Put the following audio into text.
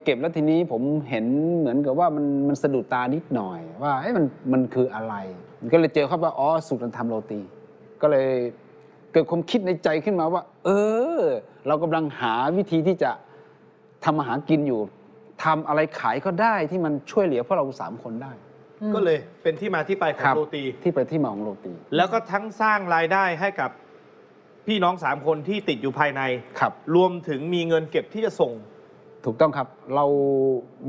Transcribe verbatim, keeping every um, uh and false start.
เก็บแล้วทีนี้ผมเห็นเหมือนกับว่ามันมันสะดุดตานิดหน่อยว่าเอ๊ะมันมันคืออะไรก็เลยเจอครับว่าอ๋อสูตรการทำโรตีก็เลยเกิดความคิดในใจขึ้นมาว่าเออเรากำลังหาวิธีที่จะทำอาหารกินอยู่ทำอะไรขายก็ได้ที่มันช่วยเหลือพวกเราสามคนได้ก็เลยเป็นที่มาที่ไปของโรตีที่ไปที่มาของโรตีแล้วก็ทั้งสร้างรายได้ให้กับพี่น้องสามคนที่ติดอยู่ภายในครับรวมถึงมีเงินเก็บที่จะส่งถูกต้องครับเรา